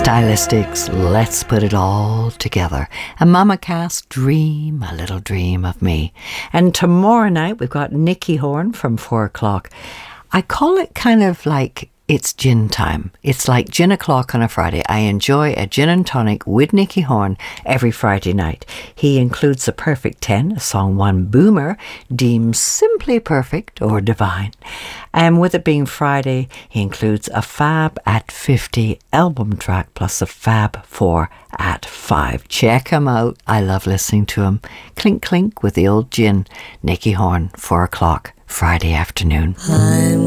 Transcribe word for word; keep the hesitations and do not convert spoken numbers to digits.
Stylistics, let's put it all together. And Mama Cass, dream a little dream of me. And tomorrow night we've got Nicky Horn from four o'clock. I call it kind of like it's gin time. It's like gin o'clock on a Friday. I enjoy a gin and tonic with Nicky Horn every Friday night. He includes a perfect ten, a song one boomer deems simply perfect or divine. And with it being Friday, he includes a Fab at fifty album track plus a Fab four at five. Check him out. I love listening to him. Clink clink with the old gin. Nicky Horn, four o'clock, Friday afternoon. I'm